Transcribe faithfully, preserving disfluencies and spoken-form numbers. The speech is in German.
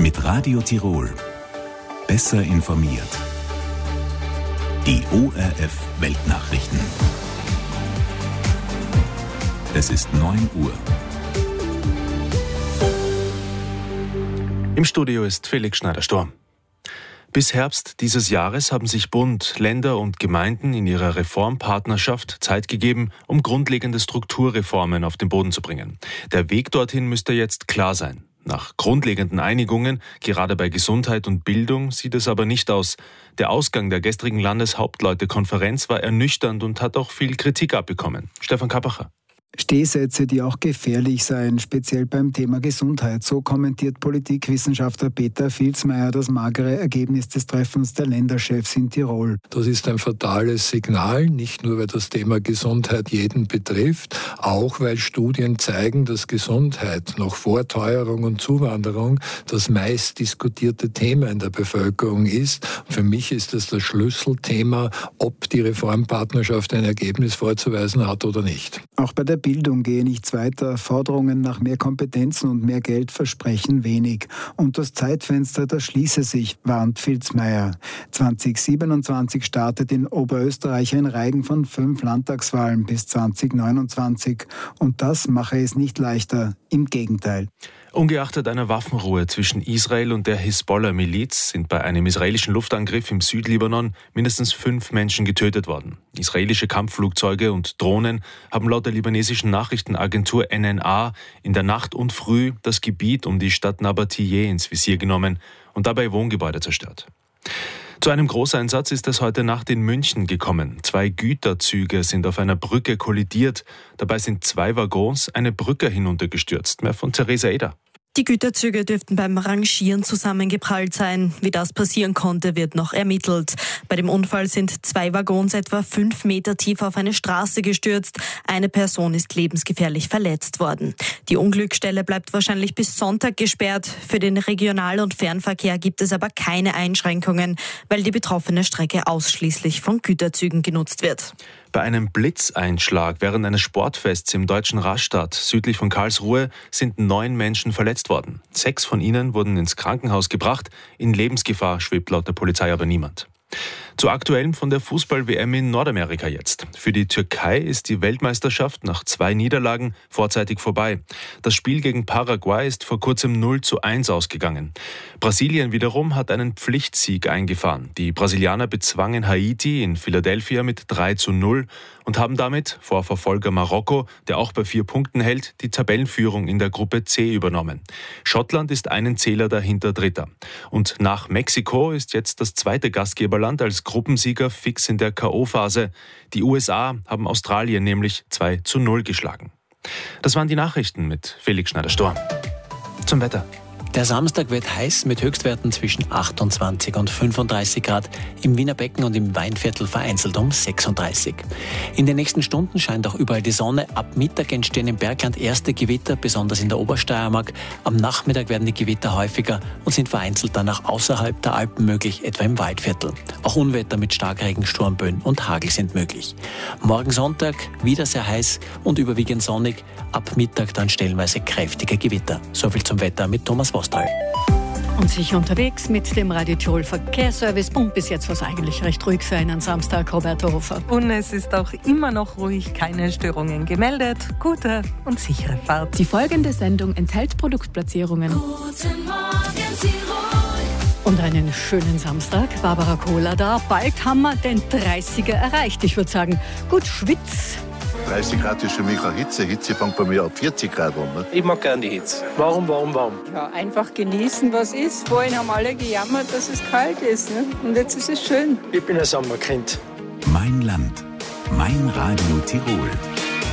Mit Radio Tirol. Besser informiert. Die O R F Weltnachrichten. Es ist neun Uhr. Im Studio ist Felix Schneider-Sturm. Bis Herbst dieses Jahres haben sich Bund, Länder und Gemeinden in ihrer Reformpartnerschaft Zeit gegeben, um grundlegende Strukturreformen auf den Boden zu bringen. Der Weg dorthin müsste jetzt klar sein. Nach grundlegenden Einigungen, gerade bei Gesundheit und Bildung, sieht es aber nicht aus. Der Ausgang der gestrigen Landeshauptleutekonferenz war ernüchternd und hat auch viel Kritik abbekommen. Stefan Kappacher. Stehsätze, die auch gefährlich seien, speziell beim Thema Gesundheit. So kommentiert Politikwissenschaftler Peter Filzmeier das magere Ergebnis des Treffens der Länderchefs in Tirol. Das ist ein fatales Signal, nicht nur weil das Thema Gesundheit jeden betrifft, auch weil Studien zeigen, dass Gesundheit noch vor Teuerung und Zuwanderung das meist diskutierte Thema in der Bevölkerung ist. Für mich ist es das Schlüsselthema, ob die Reformpartnerschaft ein Ergebnis vorzuweisen hat oder nicht. Auch bei der Bildung gehe nichts weiter. Forderungen nach mehr Kompetenzen und mehr Geld versprechen wenig. Und das Zeitfenster, das schließe sich, warnt Filzmeier. zwanzig siebenundzwanzig startet in Oberösterreich ein Reigen von fünf Landtagswahlen bis zwanzig neunundzwanzig. Und das mache es nicht leichter. Im Gegenteil. Ungeachtet einer Waffenruhe zwischen Israel und der Hisbollah-Miliz sind bei einem israelischen Luftangriff im Südlibanon mindestens fünf Menschen getötet worden. Israelische Kampfflugzeuge und Drohnen haben laut der libanesischen Nachrichtenagentur N N A in der Nacht und früh das Gebiet um die Stadt Nabatiyeh ins Visier genommen und dabei Wohngebäude zerstört. Zu einem Großeinsatz ist es heute Nacht in München gekommen. Zwei Güterzüge sind auf einer Brücke kollidiert. Dabei sind zwei Waggons eine Brücke hinuntergestürzt. Mehr von Theresa Eder. Die Güterzüge dürften beim Rangieren zusammengeprallt sein. Wie das passieren konnte, wird noch ermittelt. Bei dem Unfall sind zwei Waggons etwa fünf Meter tief auf eine Straße gestürzt. Eine Person ist lebensgefährlich verletzt worden. Die Unglücksstelle bleibt wahrscheinlich bis Sonntag gesperrt. Für den Regional- und Fernverkehr gibt es aber keine Einschränkungen, weil die betroffene Strecke ausschließlich von Güterzügen genutzt wird. Bei einem Blitzeinschlag während eines Sportfests im deutschen Rastatt südlich von Karlsruhe sind neun Menschen verletzt worden. Sechs von ihnen wurden ins Krankenhaus gebracht. In Lebensgefahr schwebt laut der Polizei aber niemand. Zu aktuellem von der Fußball-W M in Nordamerika jetzt. Für die Türkei ist die Weltmeisterschaft nach zwei Niederlagen vorzeitig vorbei. Das Spiel gegen Paraguay ist vor kurzem null zu eins ausgegangen. Brasilien wiederum hat einen Pflichtsieg eingefahren. Die Brasilianer bezwangen Haiti in Philadelphia mit drei zu null und haben damit vor Verfolger Marokko, der auch bei vier Punkten hält, die Tabellenführung in der Gruppe C übernommen. Schottland ist einen Zähler dahinter Dritter. Und nach Mexiko ist jetzt das zweite Gastgeberland als Gruppensieger fix in der K O-Phase. Die U S A haben Australien nämlich zwei zu null geschlagen. Das waren die Nachrichten mit Felix Schneider-Sturm. Zum Wetter. Der Samstag wird heiß mit Höchstwerten zwischen achtundzwanzig und fünfunddreißig Grad, im Wiener Becken und im Weinviertel vereinzelt um sechsunddreißig. In den nächsten Stunden scheint auch überall die Sonne. Ab Mittag entstehen im Bergland erste Gewitter, besonders in der Obersteiermark. Am Nachmittag werden die Gewitter häufiger und sind vereinzelt dann auch außerhalb der Alpen möglich, etwa im Waldviertel. Auch Unwetter mit Starkregen, Sturmböen und Hagel sind möglich. Morgen Sonntag wieder sehr heiß und überwiegend sonnig. Ab Mittag dann stellenweise kräftige Gewitter. Soviel zum Wetter mit Thomas Vostal. Und sicher unterwegs mit dem Radio Tirol Verkehrsservice. Und bis jetzt war es eigentlich recht ruhig für einen Samstag, Roberto Hofer. Und es ist auch immer noch ruhig, keine Störungen gemeldet. Gute und sichere Fahrt. Die folgende Sendung enthält Produktplatzierungen. Guten Morgen, Tirol. Und einen schönen Samstag. Barbara Kohler da. Bald haben wir den dreißiger erreicht. Ich würde sagen, gut Schwitz. dreißig Grad ist für mich auch Hitze. Hitze fängt bei mir ab vierzig Grad an. Ne? Ich mag gerne die Hitze. Warum, warum, warum? Ja, einfach genießen, was ist. Vorhin haben alle gejammert, dass es kalt ist. Ne? Und jetzt ist es schön. Ich bin ein Sommerkind. Mein Land. Mein Radio Tirol.